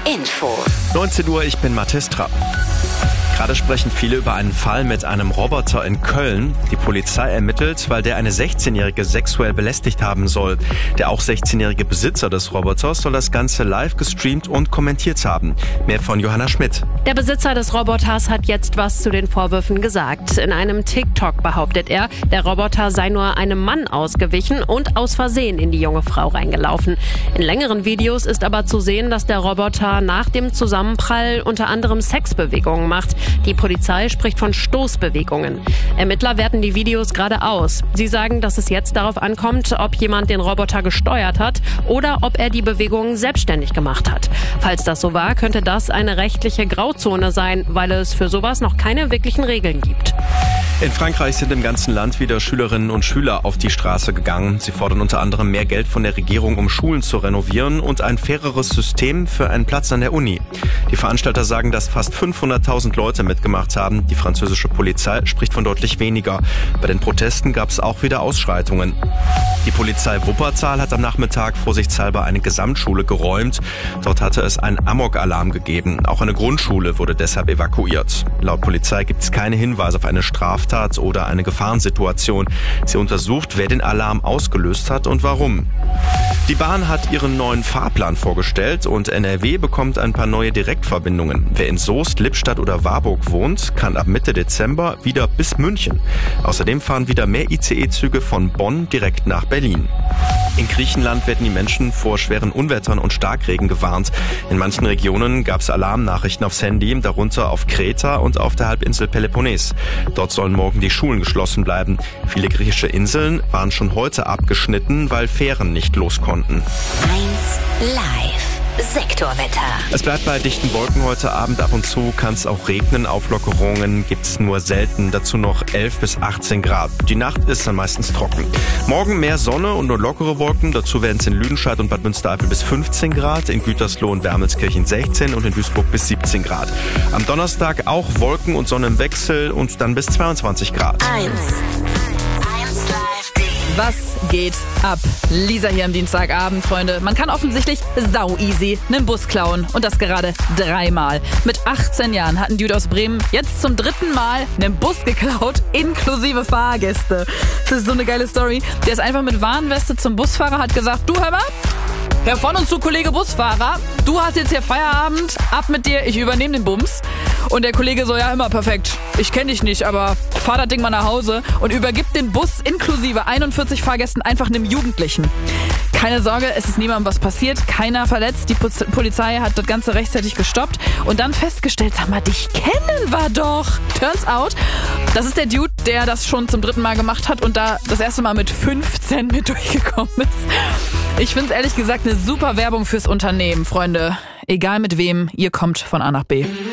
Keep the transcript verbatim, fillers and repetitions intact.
Infos. neunzehn Uhr, ich bin Mathis Trapp. Gerade sprechen viele über einen Fall mit einem Roboter in Köln. Die Polizei ermittelt, weil der eine sechzehnjährige sexuell belästigt haben soll. Der auch sechzehnjährige Besitzer des Roboters soll das Ganze live gestreamt und kommentiert haben. Mehr von Johanna Schmidt. Der Besitzer des Roboters hat jetzt was zu den Vorwürfen gesagt. In einem TikTok behauptet er, der Roboter sei nur einem Mann ausgewichen und aus Versehen in die junge Frau reingelaufen. In längeren Videos ist aber zu sehen, dass der Roboter nach dem Zusammenprall unter anderem Sexbewegungen macht. Die Polizei spricht von Stoßbewegungen. Ermittler werten die Videos gerade aus. Sie sagen, dass es jetzt darauf ankommt, ob jemand den Roboter gesteuert hat oder ob er die Bewegungen selbstständig gemacht hat. Falls das so war, könnte das eine rechtliche Grauzone sein, weil es für sowas noch keine wirklichen Regeln gibt. In Frankreich sind im ganzen Land wieder Schülerinnen und Schüler auf die Straße gegangen. Sie fordern unter anderem mehr Geld von der Regierung, um Schulen zu renovieren und ein faireres System für einen Platz an der Uni. Die Veranstalter sagen, dass fast fünfhunderttausend Leute mitgemacht haben. Die französische Polizei spricht von deutlich weniger. Bei den Protesten gab es auch wieder Ausschreitungen. Die Polizei Wuppertal hat am Nachmittag vorsichtshalber eine Gesamtschule geräumt. Dort hatte es einen Amok-Alarm gegeben. Auch eine Grundschule wurde deshalb evakuiert. Laut Polizei gibt es keine Hinweise auf eine Straftat oder eine Gefahrensituation. Sie untersucht, wer den Alarm ausgelöst hat und warum. Die Bahn hat ihren neuen Fahrplan vorgestellt und N R W bekommt ein paar neue Direktverbindungen. Wer in Soest, Lippstadt oder Warburg wohnt, kann ab Mitte Dezember wieder bis München. Außerdem fahren wieder mehr I C E-Züge von Bonn direkt nach Berlin. In Griechenland werden die Menschen vor schweren Unwettern und Starkregen gewarnt. In manchen Regionen gab es Alarmnachrichten aufs Handy, darunter auf Kreta und auf der Halbinsel Peloponnes. Dort sollen morgen die Schulen geschlossen bleiben. Viele griechische Inseln waren schon heute abgeschnitten, weil Fähren nicht los konnten. eins live. Sektorwetter. Es bleibt bei dichten Wolken heute Abend. Ab und zu kann es auch regnen. Auflockerungen gibt's nur selten. Dazu noch elf bis achtzehn Grad. Die Nacht ist dann meistens trocken. Morgen mehr Sonne und nur lockere Wolken. Dazu werden es in Lüdenscheid und Bad Münstereifel bis fünfzehn Grad, in Gütersloh und Wermelskirchen sechzehn und in Duisburg bis siebzehn Grad. Am Donnerstag auch Wolken und Sonne im Wechsel und dann bis zweiundzwanzig Grad. eins. Was geht ab? Lisa hier am Dienstagabend, Freunde. Man kann offensichtlich sau easy einen Bus klauen. Und das gerade dreimal. Mit achtzehn Jahren hat ein Dude aus Bremen jetzt zum dritten Mal einen Bus geklaut, inklusive Fahrgäste. Das ist so eine geile Story. Der ist einfach mit Warnweste zum Busfahrer, hat gesagt, du hör mal, Herr von und zu Kollege Busfahrer, du hast jetzt hier Feierabend, ab mit dir, ich übernehme den Bums. Und der Kollege so, ja immer perfekt, ich kenne dich nicht, aber fahr das Ding mal nach Hause und übergibt den Bus inklusive einundvierzig Fahrgästen einfach einem Jugendlichen. Keine Sorge, es ist niemandem was passiert, keiner verletzt. Die Polizei hat das Ganze rechtzeitig gestoppt und dann festgestellt, sag mal, dich kennen wir doch. Turns out, das ist der Dude, der das schon zum dritten Mal gemacht hat und da das erste Mal mit fünfzehn mit durchgekommen ist. Ich finde es ehrlich gesagt eine super Werbung fürs Unternehmen, Freunde. Egal mit wem, ihr kommt von A nach B.